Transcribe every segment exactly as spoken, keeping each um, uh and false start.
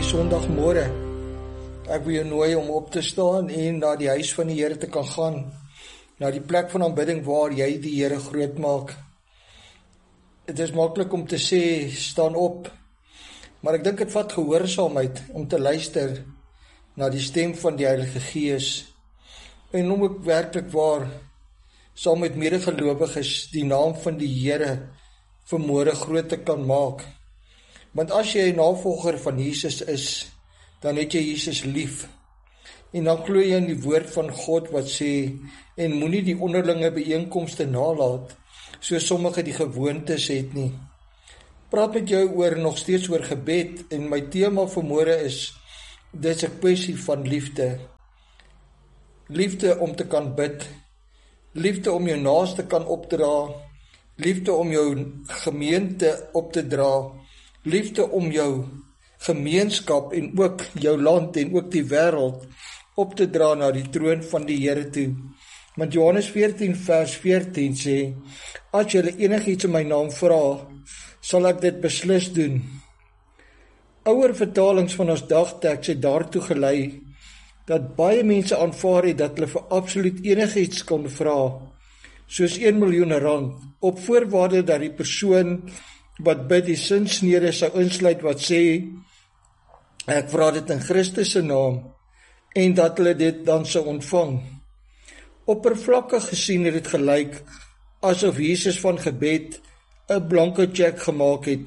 Sondagmôre. Ek wil jou nooi om op te staan en na die huis van die Here te kan gaan, na die plek van aanbidding waar jy die Here groot maak. Het is maklik om te sê, staan op, maar ek dink dit vat gehoorsaamheid om te luister na die stem van die Heilige Gees, en om ook werklik waar, saam met medegelowiges die naam van die Here vanmôre groot te kan maak. Want as jy 'n navolger van Jesus is, dan het jy Jesus lief. En dan glo jy in die woord van God wat sê, en moenie die onderlinge byeenkomste nalat, so sommige die gewoontes het nie. Praat met jou oor nog steeds oor gebed, en my tema vanmôre is, dit is 'n kwessie van liefde. Liefde om te kan bid, liefde om jou naaste kan opdra, liefde om jou gemeente op te dra, liefde om jou gemeenskap en ook jou land en ook die wêreld op te dra na die troon van die Here toe. Want Johannes veertien vers veertien sê, as julle enigiets in my naam vra, sal ek dit beslis doen. Ouer vertalings van ons dagteks het daartoe gelei, dat baie mense aanvaar het dat hulle vir absoluut enigiets kon vra, soos een miljoen rand, op voorwaarde dat die persoon wat bid die sinsnede sou insluit wat sê, ek vra dit in Christus se naam, en dat hulle dit dan sou ontvang. Oppervlakkig gesien het dit gelyk, asof Jesus van gebed 'n blanke cheque gemaak het.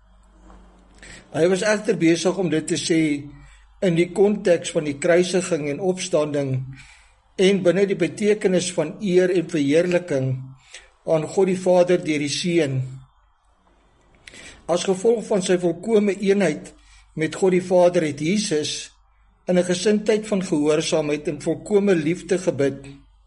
Hy was egter besig om dit te sê, in die konteks van die kruisiging en opstanding, en binne die betekenis van eer en verheerliking aan God die Vader deur die Seun. As gevolg van sy volkome eenheid met God die Vader het Jesus in 'n gesindheid van gehoorsaamheid en volkome liefde gebid.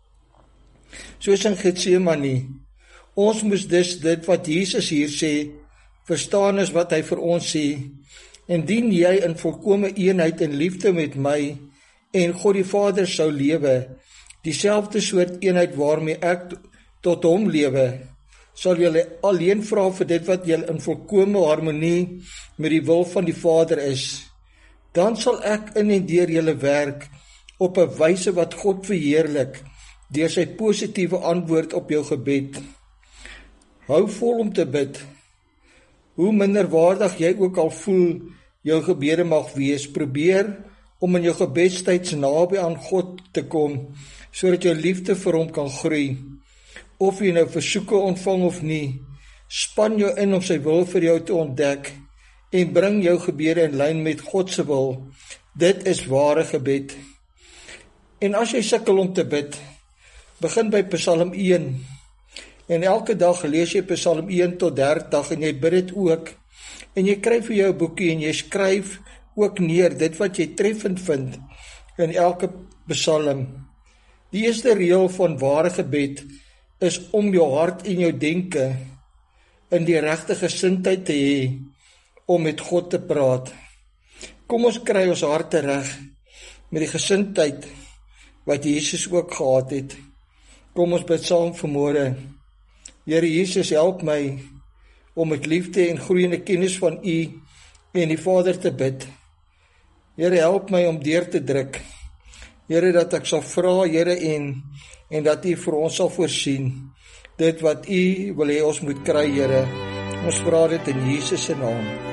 Soos in Getsemane, ons moes dus dit wat Jesus hier sê, verstaan is wat hy vir ons sê, indien jy in volkome eenheid en liefde met my en God die Vader sou lewe, dieselfde soort eenheid waarmee ek tot hom lewe, sal julle alleen vra vir dit wat julle in volkome harmonie met die wil van die Vader is. Dan sal ek in en deur julle werk op 'n wyse wat God verheerlik deur sy positiewe antwoord op jou gebed. Hou vol om te bid. Hoe minderwaardig jy ook al voel jou gebede mag wees, probeer om in jou gebedstyds naby aan God te kom, sodat jou liefde vir hom kan groei. Of jy nou versoeke ontvang of nie, span jou in om sy wil vir jou te ontdek en bring jou gebede in lyn met God se wil. Dit is ware gebed. En as jy sukkel om te bid, begin by Psalm een. En elke dag lees jy Psalm een tot dertig en jy bid dit ook. En jy kry vir jou 'n boekie en jy skryf ook neer dit wat jy treffend vind in elke Psalm. Die eerste reël van ware gebed is om jou hart en jou denke in die regte gesindheid te hê om met God te praat. Kom ons kry ons harte reg met die gesindheid wat Jesus ook gehad het. Kom ons bid saam vanmôre. Here Jesus, help my om met liefde en groeiende kennis van U en die Vader te bid. Here, help my om deur te druk. Here, dat ek sal vra, Here, en en dat U vir ons sal voorsien dit wat U wil hê ons moet kry, Here. Ons vra dit in Jesus se naam.